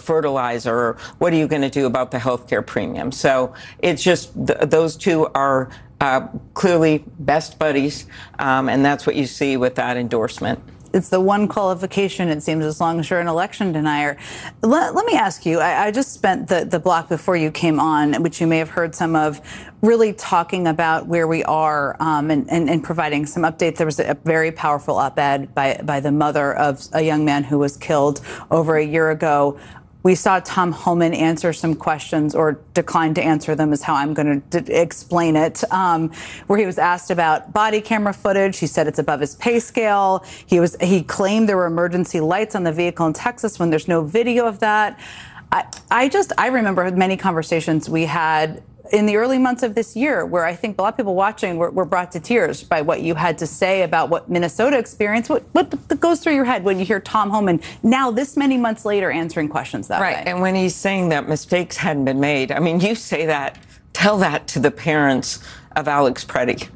fertilizer, or what are you going to do about the health care premium? So it's just those two are clearly best buddies, and that's what you see with that endorsement. It's the one qualification, it seems, as long as you're an election denier. Let me ask you, I just spent the block before you came on, which you may have heard some of, really talking about where we are and providing some updates. There was a very powerful op-ed by the mother of a young man who was killed over a year ago. We saw Tom Homan answer some questions, or decline to answer them is how I'm going to explain it, where he was asked about body camera footage. He said it's above his pay scale. He claimed there were emergency lights on the vehicle in Texas when there's no video of that. I remember many conversations we had in the early months of this year where I think a lot of people watching were brought to tears by what you had to say about what Minnesota experienced. What goes through your head when you hear Tom Homan now, this many months later, answering questions that way? Right. And when he's saying that mistakes hadn't been made, I mean, you say that, tell that to the parents of Alex Preddy.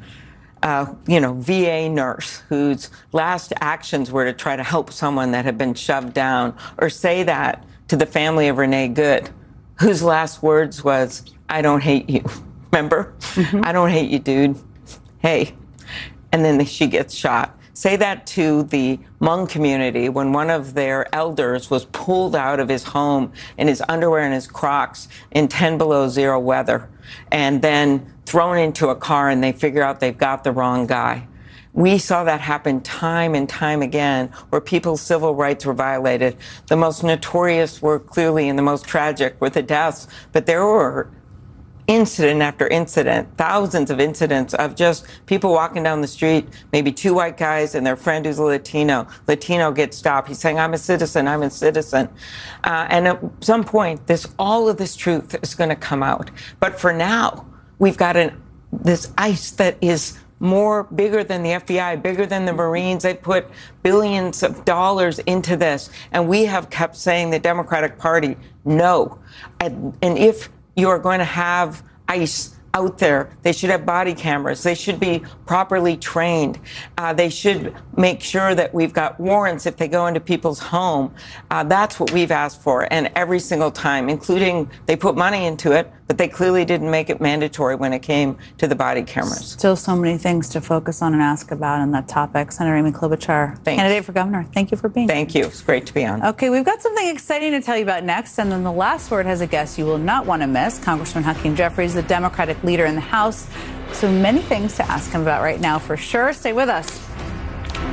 VA nurse whose last actions were to try to help someone that had been shoved down, or say that to the family of Renee Good, whose last words was, "I don't hate you." Remember? Mm-hmm. "I don't hate you, dude. Hey." And then she gets shot. Say that to the Hmong community when one of their elders was pulled out of his home in his underwear and his Crocs in 10 below zero weather, and then thrown into a car, and they figure out they've got the wrong guy. We saw that happen time and time again, where people's civil rights were violated. The most notorious were clearly, and the most tragic were the deaths, but there were incident after incident, thousands of incidents of just people walking down the street, maybe two white guys and their friend who's a Latino. Latino gets stopped. He's saying, "I'm a citizen, I'm a citizen." And at some point, all of this truth is going to come out. But for now, we've got this ICE that is bigger than the FBI, bigger than the Marines. They put billions of dollars into this. And we have kept saying, the Democratic Party, no. And if you are going to have ICE out there, they should have body cameras. They should be properly trained. They should make sure that we've got warrants if they go into people's home. That's what we've asked for. And every single time, including they put money into it, but they clearly didn't make it mandatory when it came to the body cameras. Still so many things to focus on and ask about on that topic. Senator Amy Klobuchar, candidate for governor, thank you for being here. Thank you. It's great to be on. Okay, we've got something exciting to tell you about next. And then the last word has a guest you will not want to miss. Congressman Hakeem Jeffries, the Democratic leader in the House. So many things to ask him about right now, for sure. Stay with us.